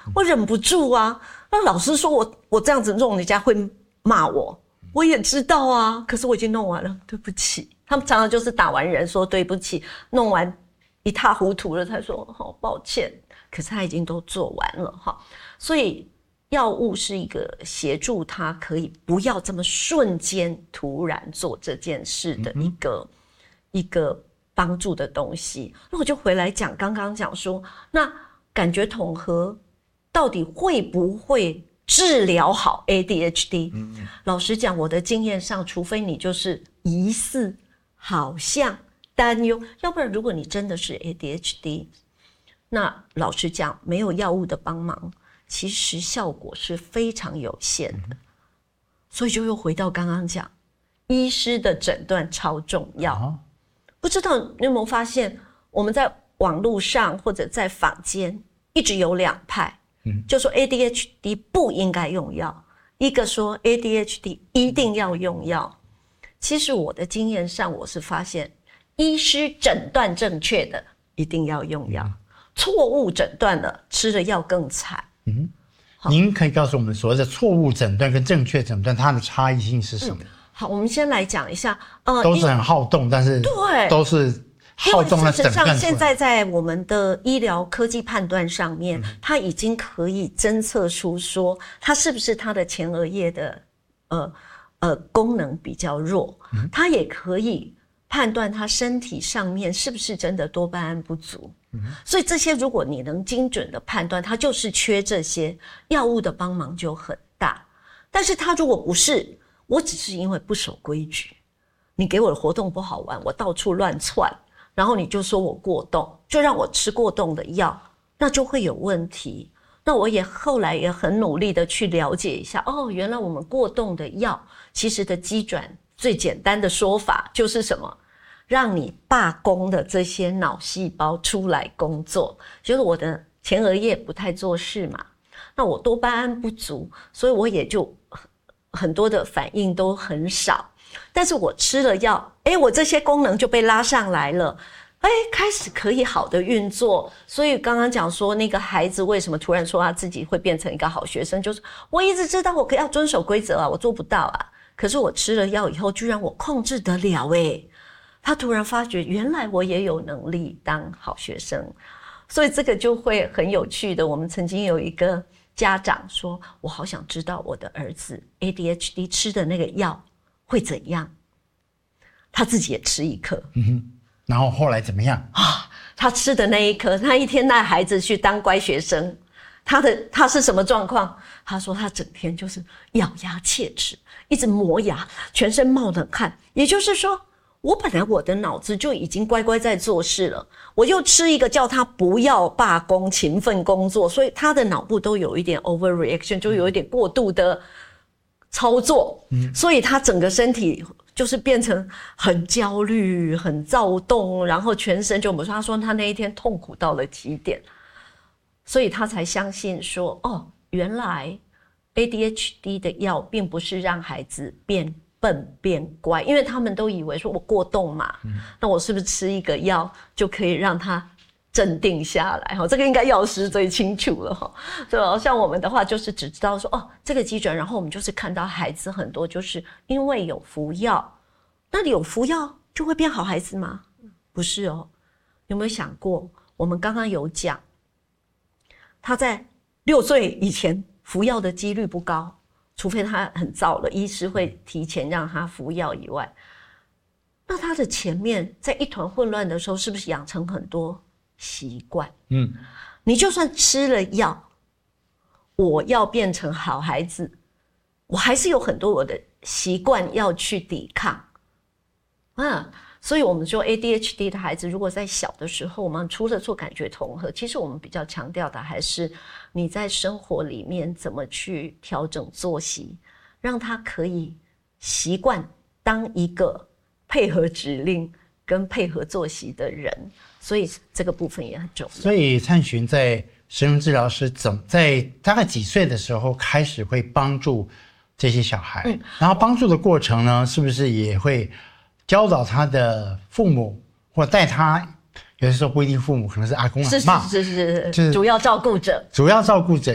我忍不住啊。那老师说我这样子弄，人家会骂我，我也知道啊，可是我已经弄完了，对不起。他们常常就是打完人说对不起，弄完一塌糊涂了才说好抱歉，可是他已经都做完了哈。所以药物是一个协助他可以不要这么瞬间突然做这件事的一个帮助的东西。那我就回来讲刚刚讲说，那感觉统合到底会不会治疗好 ADHD？老实讲，我的经验上，除非你就是疑似、好像、担忧，要不然如果你真的是 ADHD， 那老实讲，没有药物的帮忙，其实效果是非常有限的。所以就又回到刚刚讲，医师的诊断超重要。不知道你有没有发现，我们在网络上或者在坊间一直有两派，就说 ADHD 不应该用药，一个说 ADHD 一定要用药。其实我的经验上，我是发现医师诊断正确的一定要用药，错误诊断的吃了药更惨。 您可以告诉我们所谓的错误诊断跟正确诊断它的差异性是什么？ 好，我们先来讲一下， 都是很好动，但是对， 都是好动的诊断出来。 因为事实上，现在在我们的医疗科技判断上面，它已经可以侦测出说，它是不是它的前额叶的功能比较弱，它也可以判断它身体上面是不是真的多巴胺不足。所以这些如果你能精准的判断，它就是缺这些，药物的帮忙就很大。但是它如果不是，我只是因为不守规矩，你给我的活动不好玩，我到处乱窜，然后你就说我过动，就让我吃过动的药，那就会有问题。那我也后来也很努力的去了解一下，原来我们过动的药其实的机转最简单的说法就是什么？让你罢工的这些脑细胞出来工作，就是我的前额叶不太做事嘛，那我多巴胺不足，所以我也就很多的反应都很少，但是我吃了药，我这些功能就被拉上来了，开始可以好的运作。所以刚刚讲说那个孩子为什么突然说他自己会变成一个好学生，就是我一直知道我要遵守规则啊，我做不到啊，可是我吃了药以后居然我控制得了他突然发觉原来我也有能力当好学生。所以这个就会很有趣的，我们曾经有一个家长说，我好想知道我的儿子 ADHD 吃的那个药会怎样，他自己也吃一颗， 然后后来怎么样他吃的那一颗，他一天带孩子去当乖学生，他是什么状况？他说他整天就是咬牙切齿，一直磨牙，全身冒冷汗。也就是说，我本来我的脑子就已经乖乖在做事了，我又吃一个叫他不要罢工勤奋工作，所以他的脑部都有一点 overreaction， 就有一点过度的操作，所以他整个身体就是变成很焦虑很躁动，然后全身就我们说，他说他那一天痛苦到了极点，所以他才相信说，原来 ADHD 的药并不是让孩子变笨变乖，因为他们都以为说我过动嘛，那我是不是吃一个药就可以让他镇定下来？这个应该药师最清楚了。对，像我们的话就是只知道说这个机转，然后我们就是看到孩子很多就是因为有服药，那有服药就会变好孩子吗？不是有没有想过我们刚刚有讲，他在6岁以前服药的几率不高，除非他很早了，医师会提前让他服药以外，那他的前面在一团混乱的时候，是不是养成很多习惯？你就算吃了药，我要变成好孩子，我还是有很多我的习惯要去抵抗所以我们说 ADHD 的孩子如果在小的时候，我们除了做感觉统合，其实我们比较强调的还是你在生活里面怎么去调整作息，让他可以习惯当一个配合指令跟配合作息的人，所以这个部分也很重要。 所以灿珣在神经治疗师在大概几岁的时候开始会帮助这些小孩，然后帮助的过程呢，是不是也会教导他的父母，或带他，有些时候不一定父母，可能是阿公阿嬷， 是主要照顾者。